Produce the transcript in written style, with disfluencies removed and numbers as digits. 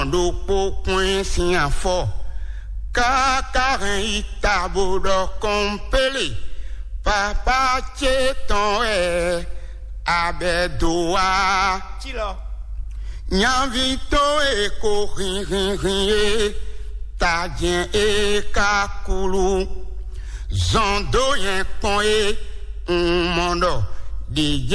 do point si en fort. Kakarin itabo do compele. Papa cheton abedoa. Chilo. Nyavito e korin tadien e kakulu. Zondo yen pon e mondo di